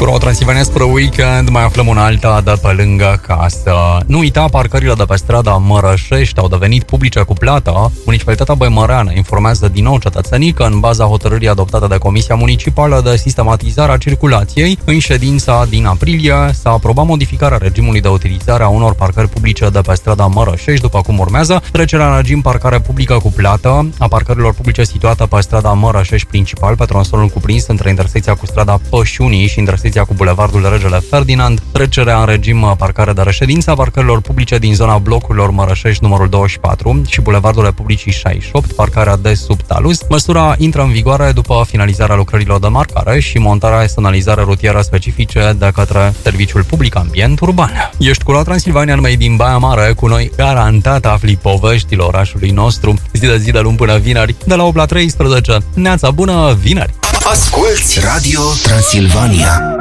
Cu Transilvania spre weekend mai aflăm un alta de pe lângă casă. Nu uita, parcările de pe strada Mărășești au devenit publice cu plată. Municipalitatea Băimăreană informează din nou cetățenii că în baza hotărârii adoptate de Comisia Municipală de Sistematizare a Circulației, în ședința din aprilie s-a aprobat modificarea regimului de utilizare a unor parcări publice de pe strada Mărășești, după cum urmează: trecerea în regim parcare publică cu plată a parcărilor publice situate pe strada Mărășești principal, pe tronsonul cuprins între intersecția cu strada Pășunii și intersecția cu bulevardul Regele Ferdinand, trecerea în regim parcare de reședință a parcărilor publice din zona blocurilor Mărășești numărul 24 și bulevardul Republicii 68, parcarea de sub talus. Măsura intră în vigoare după finalizarea lucrărilor de marcare și montarea semnalizare rutieră specifice de către Serviciul Public Ambient Urban. Ești cu Transilvania, numai din Baia Mare, cu noi garantat afli poveștile orașului nostru, zi de zi de luni până vineri, de la 8 la 13. Neața bună, vineri! Asculți Radio Transilvania.